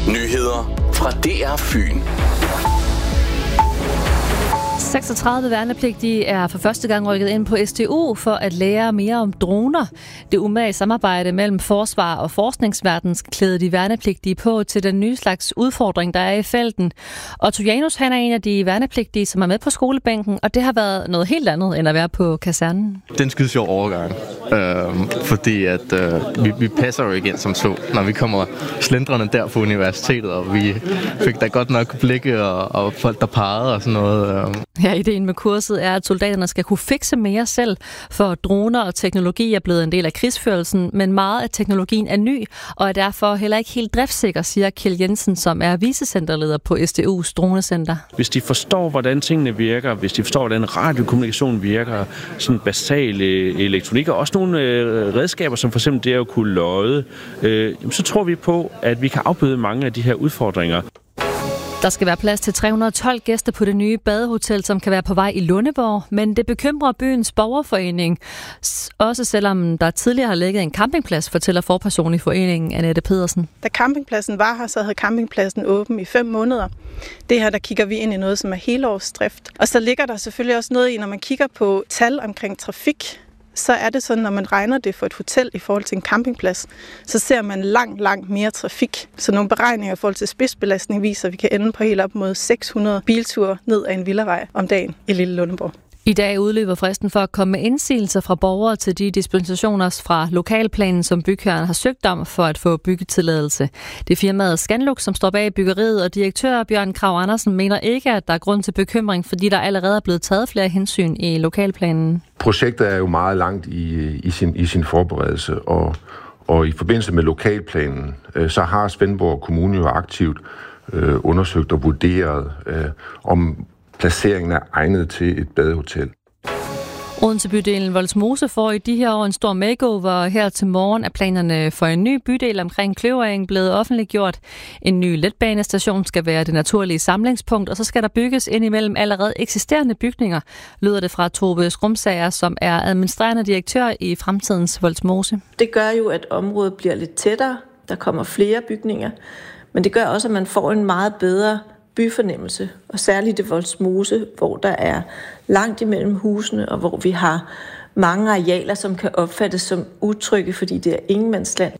Nyheder fra DR Fyn. 36 værnepligtige er for første gang rykket ind på SDU for at lære mere om droner. Det umage samarbejde mellem forsvar og forskningsverden klæder de værnepligtige på til den nye slags udfordring, der er i felten. Otto Janus, han er en af de værnepligtige, som er med på skolebænken, og det har været noget helt andet end at være på kasernen. Det er en skide sjov overgang, fordi at vi passer jo igen som to, når vi kommer slendrende der på universitetet, og vi fik da godt nok blikke og folk, der pegede og sådan noget. Ja, ideen med kurset er, at soldaterne skal kunne fikse mere selv, for droner og teknologi er blevet en del af krigsførelsen, men meget af teknologien er ny, og er derfor heller ikke helt driftssikker, siger Kjeld Jensen, som er vicecenterleder på SDU's dronecenter. Hvis de forstår, hvordan tingene virker, hvis de forstår, hvordan radiokommunikation virker, sådan basal elektronik, og også nogle redskaber, som for eksempel det at kunne lodde, så tror vi på, at vi kan afbøde mange af de her udfordringer. Der skal være plads til 312 gæster på det nye badehotel, som kan være på vej i Lundeborg, men det bekymrer byens borgerforening. Også selvom der tidligere har ligget en campingplads, fortæller forperson i foreningen, Annette Pedersen. Da campingpladsen var her, så havde campingpladsen åben i 5 måneder. Det her, der kigger vi ind i noget, som er helårsdrift. Og så ligger der selvfølgelig også noget i, når man kigger på tal omkring trafik, så er det sådan, når man regner det for et hotel i forhold til en campingplads, så ser man langt mere trafik. Så nogle beregninger i forhold til spidsbelastning viser, at vi kan ende på helt op mod 600 bilture ned ad en villavej om dagen i Lille Lundeborg. I dag udløber fristen for at komme med indsigelser fra borgere til de dispensationer fra lokalplanen, som bygherren har søgt om for at få byggetilladelse. Det er firmaet Scanlux, som står bag byggeriet, og direktør Bjørn Krag Andersen mener ikke, at der er grund til bekymring, fordi der allerede er blevet taget flere hensyn i lokalplanen. Projektet er jo meget langt i sin forberedelse, og i forbindelse med lokalplanen, så har Svendborg Kommune jo aktivt undersøgt og vurderet, om placeringen er egnet til et badehotel. Odense bydelen Vollsmose får i de her år en stor makeover. Her til morgen er planerne for en ny bydel omkring Kløvering blevet offentliggjort. En ny letbanestation skal være det naturlige samlingspunkt, og så skal der bygges ind imellem allerede eksisterende bygninger, lyder det fra Tove Skrumsager, som er administrerende direktør i Fremtidens Vollsmose. Det gør jo, at området bliver lidt tættere. Der kommer flere bygninger, men det gør også, at man får en meget bedre byfornemmelse, og særligt i Vollsmose, hvor der er langt imellem husene, og hvor vi har mange arealer, som kan opfattes som utrygge, fordi det er ingenmandsland.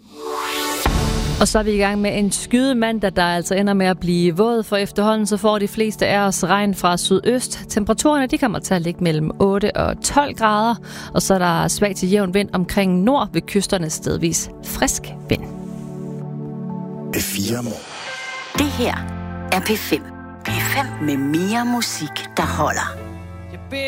Og så er vi i gang med en skyde mandag, der altså ender med at blive våd, for efterhånden så får de fleste af os regn fra sydøst. Temperaturerne de kommer til at ligge mellem 8 og 12 grader, og så er der svag til jævn vind omkring nord ved kysterne stedvis frisk vind. P4. Det her er P5. P5 med mere musik, der holder.